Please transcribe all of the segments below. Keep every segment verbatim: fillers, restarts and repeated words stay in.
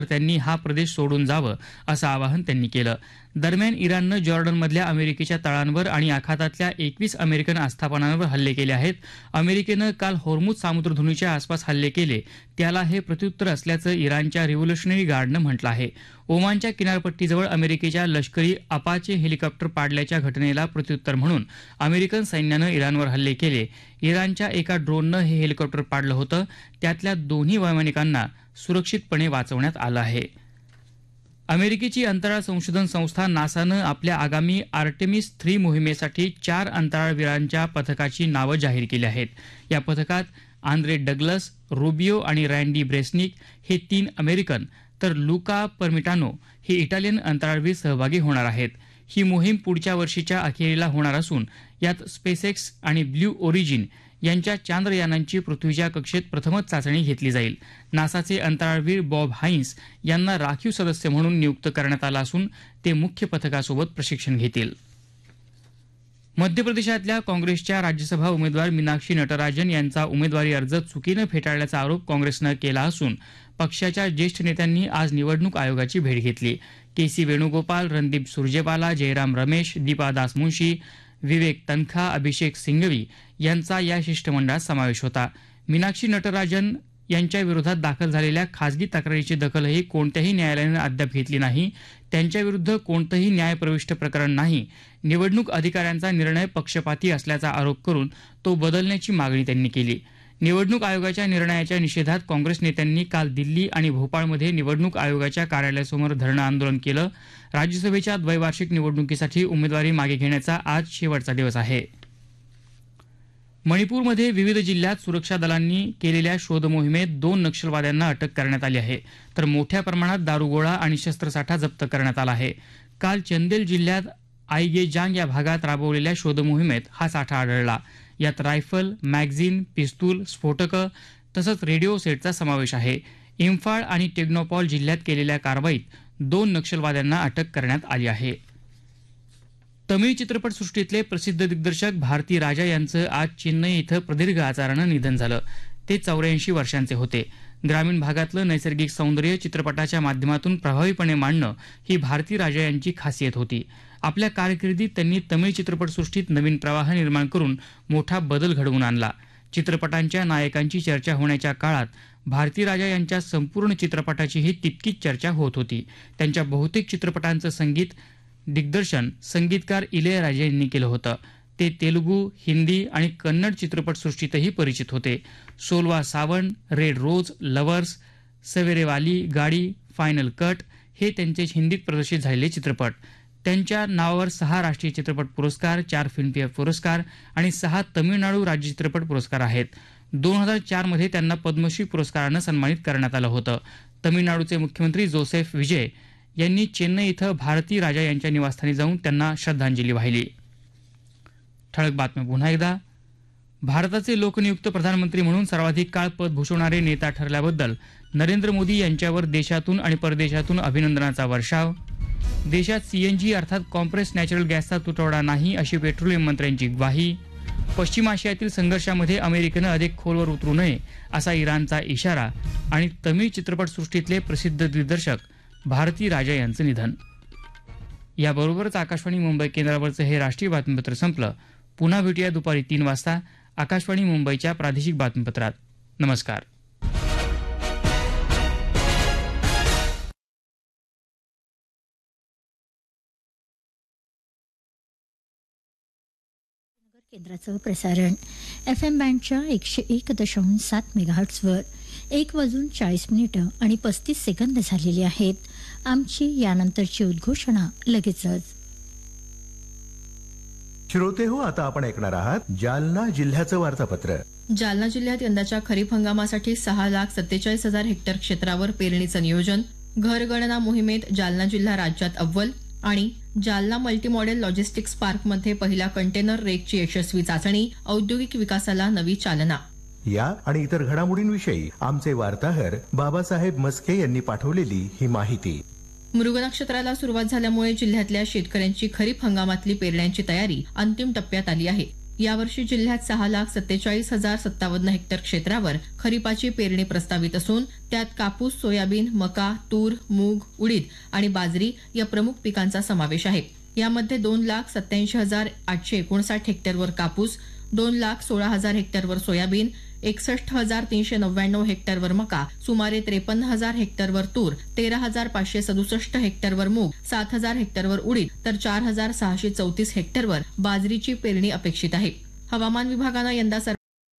त्यांनी हा प्रदेश सोडून जावं असं आवाहन त्यांनी केलं. दरम्यान इराणनं जॉर्डनमधल्या अमेरिकेच्या तळांवर आणि आखातातल्या एकवीस अमेरिकन आस्थापनांवर हल्ले केले आहेत. अमेरिकेनं काल होर्मुझ सामुद्रधुनीच्या आसपास हल्ले केले, त्याला हे प्रत्युत्तर असल्याचं इराणच्या रिव्होल्युशनरी गार्डनं म्हटलं आहे. ओमानच्या किनारपट्टीजवळ अमेरिकेच्या लष्करी अपाचे हेलिकॉप्टर पाडल्याच्या घटनेला प्रत्युत्तर म्हणून अमेरिकन सैन्यानं इराणवर हल्ले केले. इराणच्या एका ड्रोननं हे हेलिकॉप्टर पाडलं होतं. त्यातल्या दोन्ही वैमानिकांना सुरक्षितपणे वाचवण्यात आलं आहे. अमेरिकेची अंतराळ संशोधन संस्था नासानं आपल्या आगामी आर्टेमिस थ्री मोहिमेसाठी चार अंतराळवीरांच्या पथकाची नावं जाहीर केली आहेत. या पथकात आंद्रे डग्लस, रुबियो आणि रँडी ब्रेसनिक हे तीन अमेरिकन तर लुका परमिटानो हे इटालियन अंतराळवीर सहभागी होणार आहेत. ही मोहीम पुढच्या वर्षीच्या अखेरीला होणार असून यात स्पेसएक्स आणि ब्ल्यू ओरिजिन यांच्या चांद्रयानांची पृथ्वीच्या कक्षेत प्रथमच चाचणी घेतली जाईल. नासाचे अंतराळवीर बॉब हाइन्स यांना राखीव सदस्य म्हणून नियुक्त करण्यात आलं असून ते मुख्य पथकासोबत प्रशिक्षण घेतील. मध्य प्रदेशातल्या काँग्रेसच्या राज्यसभा उमेदवार मीनाक्षी नटराजन यांचा उमेदवारी अर्ज चुकीनं फेटाळल्याचा आरोप काँग्रेसनं केला असून पक्षाच्या ज्येष्ठ नेत्यांनी आज निवडणूक आयोगाची भेट घेतली. के सी वेणुगोपाल, रणदीप सुरजेवाला, जयराम रमेश, दीपा दास मुंशी, विवेक तनखा, अभिषेक सिंघवी यांचा या शिष्टमंडळात समावेश होता. मीनाक्षी नटराजन यांच्या विरोधात दाखल झालेल्या खासगी तक्रारीची दखलही कोणत्याही न्यायालयानं अद्याप घेतली नाही. त्यांच्याविरुद्ध कोणतंही न्यायप्रविष्ट प्रकरण नाही. निवडणूक अधिकाऱ्यांचा निर्णय पक्षपाती असल्याचा आरोप करून तो बदलण्याची मागणी त्यांनी केली. निवडणूक आयोगाच्या निर्णयाच्या निषेधात काँग्रेस नेत्यांनी काल दिल्ली आणि भोपाळमध्ये निवडणूक आयोगाच्या कार्यालयासमोर धरणं आंदोलन केलं. राज्यसभेच्या द्वैवार्षिक निवडणुकीसाठी उमेदवारी मागे घेण्याचा आज शेवटचा दिवस आहे. मणिपूरमध्ये विविध जिल्ह्यात सुरक्षा दलांनी केलेल्या शोधमोहिमेत दोन नक्षलवाद्यांना अटक करण्यात आली आहे, तर मोठ्या प्रमाणात दारुगोळा आणि शस्त्रसाठा जप्त करण्यात आला आहे. काल चंदेल जिल्ह्यात आईगेजांग या भागात राबवलेल्या शोधमोहिमेत हा साठा आढळला. यात रायफल, मॅगझिन, पिस्तूल, स्फोटकं तसंच रेडिओ सेटचा समावेश आहे. इम्फाळ आणि टेक्नोपॉल जिल्ह्यात केलेल्या कारवाईत दोन नक्षलवाद्यांना अटक करण्यात आली आहे. तमिळ चित्रपटसृष्टीतले प्रसिद्ध दिग्दर्शक भारती राजा यांचं आज चेन्नई इथं प्रदीर्घ आजारानं निधन झालं. ते चौऱ्याऐंशी वर्षांचे होते. ग्रामीण भागातलं नैसर्गिक सौंदर्य चित्रपटाच्या माध्यमातून प्रभावीपणे मांडणं ही भारती राजा यांची खासियत होती. आपल्या कारकिर्दीत त्यांनी तमिळ चित्रपटसृष्टीत नवीन प्रवाह निर्माण करून मोठा बदल घडवून आणला. चित्रपटांच्या नायकांची चर्चा होण्याच्या काळात भारती राजा यांच्या संपूर्ण चित्रपटाचीही तितकीच चर्चा होत होती. त्यांच्या बहुतेक चित्रपटांचं संगीत दिग्दर्शन संगीतकार इलयराजा यांनी केलं होतं. ते तेलुगू, हिंदी आणि कन्नड चित्रपटसृष्टीतही परिचित होते. सोलवा सावन, रेड रोज, लवर्स, सवेरेवाली गाडी, फायनल कट हे त्यांचे हिंदीत प्रदर्शित झालेले चित्रपट. त्यांच्या नावावर सहा राष्ट्रीय चित्रपट पुरस्कार, चार फिल्मफेअर पुरस्कार आणि सहा तमिळनाडू राज्य चित्रपट पुरस्कार आहेत. दोन हजार चार मध्ये त्यांना पद्मश्री पुरस्कारानं सन्मानित करण्यात आलं होतं. तमिळनाडूचे मुख्यमंत्री जोसेफ विजय यांनी चेन्नई इथं भारती राजा यांच्या निवासस्थानी जाऊन त्यांना श्रद्धांजली वाहिली. ठळक बातम्या पुन्हा एकदा. भारताचे लोकनियुक्त प्रधानमंत्री म्हणून सर्वाधिक काळ पद भूषवणारे नेता ठरल्याबद्दल नरेंद्र मोदी यांच्यावर देशातून आणि परदेशातून अभिनंदनाचा वर्षाव. देशात सीएनजी अर्थात कॉम्प्रेस नॅचरल गॅसचा तुटवडा नाही अशी पेट्रोलियम मंत्र्यांची ग्वाही. पश्चिम आशियातील संघर्षामध्ये अमेरिकेनं अधिक खोलवर उतरू नये असा इराणचा इशारा. आणि तमिळ चित्रपटसृष्टीतले प्रसिद्ध दिग्दर्शक भारती राजा यांचं निधन. याबरोबरच आकाशवाणी मुंबई केंद्रावरचं हे राष्ट्रीय बातमीपत्र संपलं. पुन्हा भेटूया दुपारी तीन वाजता आकाशवाणी मुंबईच्या प्रादेशिक बातमीपत्रात. नमस्कार. केंद्राचं प्रसारण एफ एम बँडच्या एकशे एक दशांश सात मेगाहर्ट्झवर एक वाजून चाळीस मिनिटं आणि पस्तीस सेकंद झालेली आहेत. आमची यानंतरची उद्घोषणा लगेचच. श्रोते हो, आता आपण ऐकणार आहात जालना जिल्ह्याचं वार्तापत्र. जालना जिल्ह्यात यंदाच्या खरीप हंगामासाठी सहा लाख सत्तेचाळीस हजार हेक्टर क्षेत्रावर पेरणीचं नियोजन. घरगणना मोहिमेत जालना जिल्हा राज्यात अव्वल. आणि जालना मल्टी मॉडेल लॉजिस्टिक्स पार्कमध्ये पहिला कंटेनर रेकची यशस्वी चाचणी. औद्योगिक विकासाला नवी चालना. या आणि इतर घडामोडींविषयी आमचे वार्ताहर बाबासाहेब मस्के यांनी पाठवलेली ही माहिती. मृग नक्षत्राला सुरुवात झाल्यामुळे जिल्ह्यातल्या शेतकऱ्यांची खरीप हंगामातली पेरण्यांची तयारी अंतिम टप्प्यात आली आहे. यावर्षी जिल्ह्यात सहा लाख सत्तेचाळीस हजार सत्तावन्न हेक्टर क्षेत्रावर खरीपाची पेरणी प्रस्तावित असून त्यात कापूस, सोयाबीन, मका, तूर, मूग, उडीद आणि बाजरी या प्रमुख पिकांचा समावेश आहे. यामध्ये दोन लाख सत्याऐंशी हजार आठशे एकोणसाठ हेक्टरवर कापूस, दोन लाख सोळा हजार हेक्टरवर सोयाबीन, एकसष्ट हजार तीनशे नव्याण्णव हेक्टरवर मका, सुमारे त्रेपन्न हजार हेक्टरवर तूर, तेरा हजार पाचशे सदुसष्ट हेक्टरवर मूग, सात हजार हेक्टरवर उडीद तर चार हजार सहाशे चौतीस हेक्टरवर बाजरीची पेरणी अपेक्षित आहे. हवामान विभागानं यंदा सर्व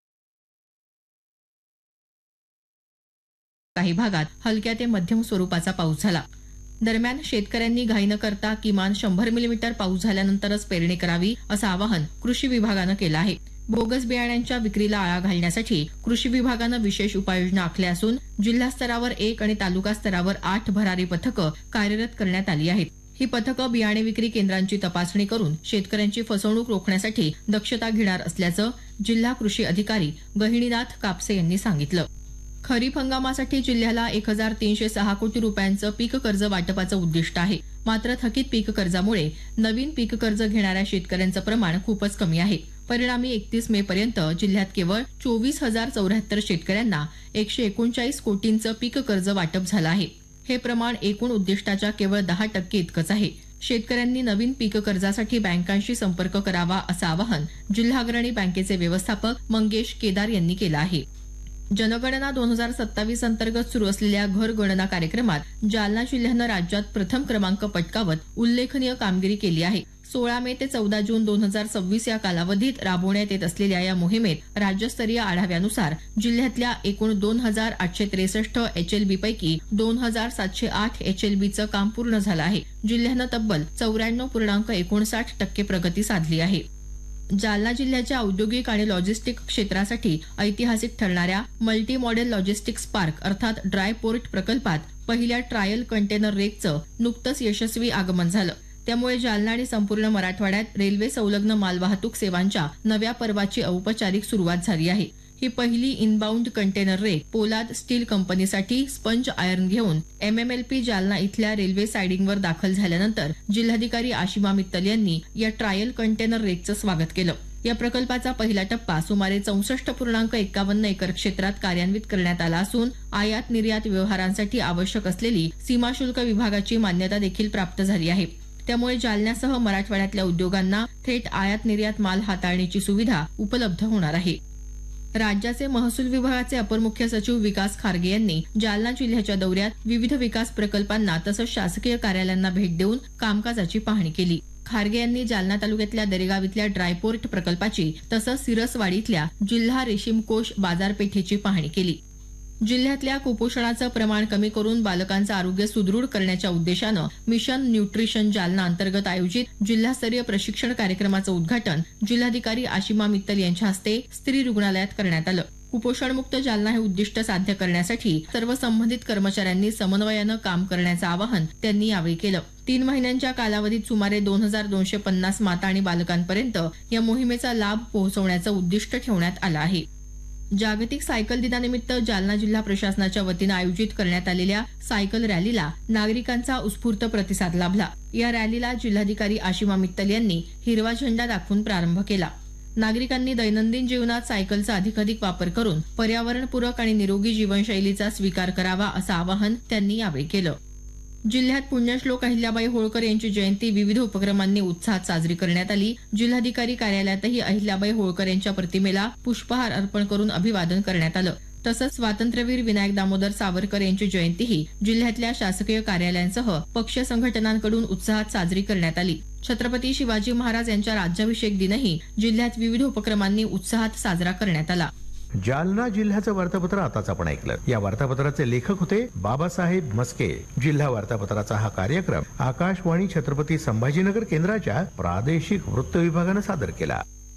काही भागात हलक्या ते मध्यम स्वरूपाचा पाऊस झाला. दरम्यान शेतकऱ्यांनी घाई न करता किमान शंभर मिलीमीटर पाऊस झाल्यानंतरच पेरणी करावी असं आवाहन कृषी विभागानं केलं आहे. बोगस बियाण्यांच्या विक्रीला आळा घालण्यासाठी कृषी विभागानं विशेष उपाययोजना आखल्या असून जिल्हा स्तरावर एक आणि तालुका स्तरावर आठ भरारी पथकं कार्यरत करण्यात आली आहेत. ही पथकं बियाणे विक्री केंद्रांची तपासणी करून शेतकऱ्यांची फसवणूक रोखण्यासाठी दक्षता घेणार असल्याचं जिल्हा कृषी अधिकारी गहिनीनाथ कापसे यांनी सांगितलं. खरीप हंगामासाठी जिल्ह्याला एक हजार तीनशे सहा कोटी रुपयांचं पीक कर्ज वाटपाचं उद्दिष्ट आहे. मात्र थकीत पीक कर्जामुळे नवीन पीक कर्ज घेणाऱ्या शेतकऱ्यांचं प्रमाण खूपच कमी आहे. परिणामी एकतीस मे पर्यंत जिल्ह्यात केवळ चोवीस हजार चौऱ्याहत्तर शेतकऱ्यांना एकशे एकोणचाळीस कोटींचं पीक कर्ज वाटप झालं आहे. हे प्रमाण एकूण उद्दिष्टाच्या केवळ दहा टक्के इतकंच आहे. शेतकऱ्यांनी नवीन पीक कर्जासाठी बँकांशी संपर्क करावा असं आवाहन जिल्हा अग्रणी बँकेचे व्यवस्थापक मंगेश केदार यांनी केलं आहे. जनगणना दोन हजार सत्तावीस अंतर्गत सुरू असलेल्या घर गणना कार्यक्रमात जालना जिल्ह्यानं राज्यात प्रथम क्रमांक पटकावत उल्लेखनीय कामगिरी केली आहे. सोळा मे ते चौदा जून दोन हजार सव्वीस या कालावधीत राबवण्यात येत असलेल्या या मोहिमेत राज्यस्तरीय आढाव्यानुसार जिल्ह्यातल्या एकूण दोन हजार आठशे त्रेसष्ट एचएलबी पैकी दोन हजार सातशे आठ एचएलबीचं काम पूर्ण झालं आहे. जिल्ह्यानं तब्बल चौऱ्याण्णव पूर्णांक एकोणसाठ टक्के प्रगती साधली आहे. जालना जिल्ह्याच्या औद्योगिक आणि लॉजिस्टिक क्षेत्रासाठी ऐतिहासिक ठरणाऱ्या मल्टी मॉडेल लॉजिस्टिक्स पार्क अर्थात ड्राय पोर्ट प्रकल्पात पहिल्या ट्रायल कंटेनर रेकचं नुकतंच यशस्वी आगमन झालं. त्यामुळे जालना आणि संपूर्ण मराठवाड्यात रेल्वे संलग्न मालवाहतूक सेवांच्या नव्या पर्वाची औपचारिक सुरुवात झाली आहे. ही पहिली इनबाउंड कंटेनर रेक पोलाद स्टील कंपनीसाठी स्पंज आयर्न घेऊन एमएमएलपी जालना इथल्या रेल्वे सायडिंगवर दाखल झाल्यानंतर जिल्हाधिकारी आशिमा मित्तल यांनी या ट्रायल कंटेनर रेकचं स्वागत केलं. या प्रकल्पाचा पहिला टप्पा सुमारे चौसष्ट पूर्णांक एकावन्न एकर क्षेत्रात कार्यान्वित करण्यात आला असून आयात निर्यात व्यवहारांसाठी आवश्यक असलेली सीमाशुल्क विभागाची मान्यता देखील प्राप्त झाली आहे. त्यामुळे जालन्यासह मराठवाड्यातल्या उद्योगांना थेट आयात निर्यात माल हाताळण्याची सुविधा उपलब्ध होणार आहे. राज्याचे महसूल विभागाचे अपर मुख्य सचिव विकास खारगे यांनी जालना जिल्ह्याच्या दौऱ्यात विविध विकास प्रकल्पांना तसंच शासकीय कार्यालयांना भेट देऊन कामकाजाची पाहणी केली. खारगे यांनी जालना तालुक्यातल्या दरेगाव इथल्या ड्रायपोर्ट प्रकल्पाची तसंच सिरसवाडी इथल्या जिल्हा रेशीम कोष बाजारपेठेची पाहणी केली. जिल्ह्यातल्या कुपोषणाचं प्रमाण कमी करून बालकांचं आरोग्य सुदृढ करण्याच्या उद्देशानं मिशन न्यूट्रिशन जालना अंतर्गत आयोजित जिल्हास्तरीय प्रशिक्षण कार्यक्रमाचं उद्घाटन जिल्हाधिकारी आशिमा मित्तल यांच्या हस्ते स्त्री रुग्णालयात करण्यात आलं. कुपोषणमुक्त जालना हे उद्दिष्ट साध्य करण्यासाठी सर्व संबंधित कर्मचाऱ्यांनी समन्वयानं काम करण्याचं आवाहन त्यांनी यावेळी केलं. तीन महिन्यांच्या कालावधीत सुमारे दोन हजार दोनशे पन्नास माता आणि बालकांपर्यंत या मोहिमेचा लाभ पोहोचवण्याचं उद्दिष्ट ठेवण्यात आलं आहे. जागतिक सायकल दिनानिमित्त जालना जिल्हा प्रशासनाच्या वतीनं आयोजित करण्यात आलेल्या सायकल रॅलीला नागरिकांचा उत्स्फूर्त प्रतिसाद लाभला. या रॅलीला जिल्हाधिकारी आशिमा मित्तल यांनी हिरवा झेंडा दाखवून प्रारंभ केला. नागरिकांनी दैनंदिन जीवनात सायकलचा अधिकाधिक वापर करून पर्यावरणपूरक आणि निरोगी जीवनशैलीचा स्वीकार करावा असं आवाहन त्यांनी यावेळी केलं. जिल्ह्यात पुण्यश्लोक अहिल्याबाई होळकर यांची जयंती विविध उपक्रमांनी उत्साहात साजरी करण्यात आली. जिल्हाधिकारी कार्यालयातही अहिल्याबाई होळकर यांच्या प्रतिमेला पुष्पहार अर्पण करून अभिवादन करण्यात आलं. तसंच स्वातंत्र्यवीर विनायक दामोदर सावरकर यांची जयंतीही जिल्ह्यातल्या शासकीय कार्यालयांसह पक्ष संघटनांकडून उत्साहात साजरी करण्यात आली. छत्रपती शिवाजी महाराज यांच्या राज्याभिषेक दिनही जिल्ह्यात विविध उपक्रमांनी उत्साहात साजरा करण्यात आला. जालना जिल्ह्याचं वार्तापत्र आताच आपण ऐकलं. या वार्तापत्राचे लेखक होते बाबासाहेब मस्के. जिल्हा वार्तापत्राचा हा कार्यक्रम आकाशवाणी छत्रपती संभाजीनगर केंद्राच्या प्रादेशिक वृत्त विभागानं सादर केला.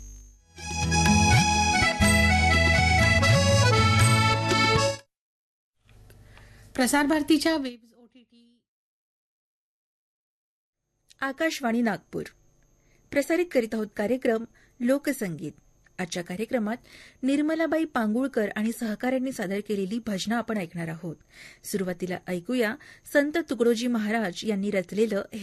प्रसार भारतीच्या वेब ओटीटी आकाशवाणी नागपूर प्रसारित करीत आहोत कार्यक्रम लोकसंगीत. आजच्या कार्यक्रमात निर्मलाबाई पांगुळकर आणि सहकाऱ्यांनी सादर केलेली भजनं आपण ऐकणार आहोत. सुरुवातीला ऐकूया संत तुकडोजी महाराज यांनी रचलेलं हे